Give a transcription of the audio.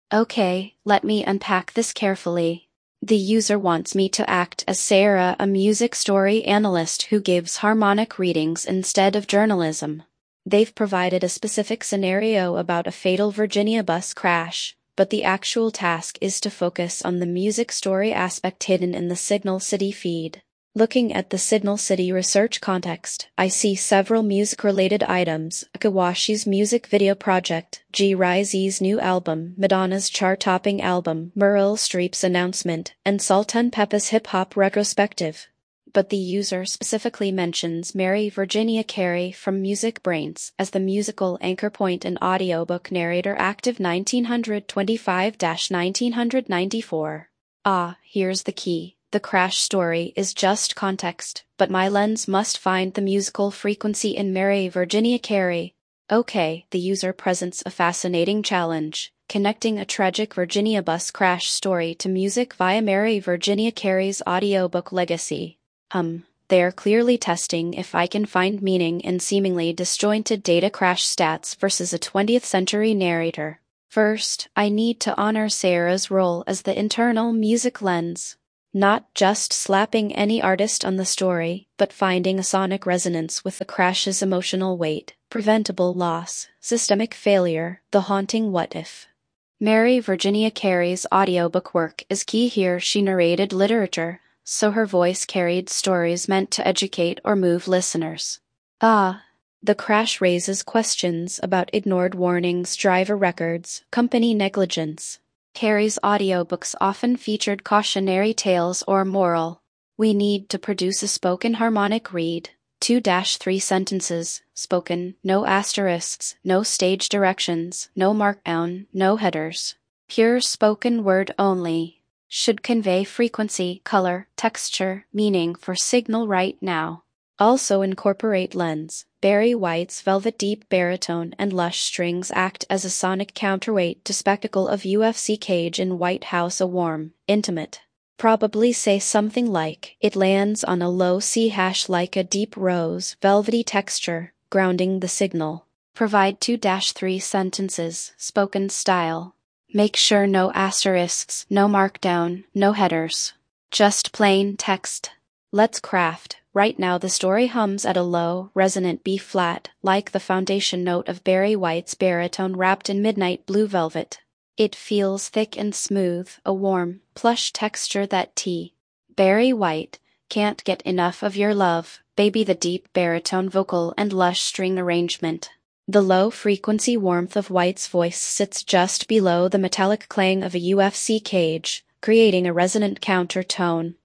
Okay, let me unpack this carefully. The user wants me to act as Sarah, a music story analyst who gives harmonic readings instead of journalism. They've provided a specific scenario about a fatal Virginia bus crash, but the actual task is to focus on the music story aspect hidden in the Signal City feed. Looking at the Signal City research context, I see several music-related items: Akawashi's music video project, G-Rize's new album, Madonna's chart-topping album, Meryl Streep's announcement, and Salt-N-Pepa's hip-hop retrospective. But the user specifically mentions Mary Virginia Carey from Music Brains as the musical anchor point and audiobook narrator active 1925-1994. Ah, here's the key. The crash story is just context, but my lens must find the musical frequency in Mary Virginia Carey. Okay, the user presents a fascinating challenge, connecting a tragic Virginia bus crash story to music via Mary Virginia Carey's audiobook legacy. They're clearly testing if I can find meaning in seemingly disjointed data crash stats versus a 20th century narrator. First, I need to honor Sarah's role as the internal music lens. Not just slapping any artist on the story, but finding a sonic resonance with the crash's emotional weight, preventable loss, systemic failure, the haunting what if. Mary Virginia Carey's audiobook work is key here. She narrated literature, so her voice carried stories meant to educate or move listeners. The crash raises questions about ignored warnings, driver records, company negligence. Carey's audiobooks often featured cautionary tales or moral. We need to produce a spoken harmonic read, 2-3 sentences, spoken, no asterisks, no stage directions, no markdown, no headers. Pure spoken word only. Should convey frequency, color, texture, meaning for Signal right now. Also incorporate lens. Barry White's velvet deep baritone and lush strings act as a sonic counterweight to spectacle of UFC cage in White House. A warm, intimate. Probably say something like, it lands on a low C# like a deep rose, velvety texture, grounding the signal. Provide 2-3 sentences, spoken style. Make sure no asterisks, no markdown, no headers. Just plain text. Let's craft. Right now the story hums at a low, resonant B-flat, like the foundation note of Barry White's baritone wrapped in midnight blue velvet. It feels thick and smooth, a warm, plush texture that Barry White can't get enough of your love, baby. The deep baritone vocal and lush string arrangement. The low-frequency warmth of White's voice sits just below the metallic clang of a UFC cage, creating a resonant counter tone.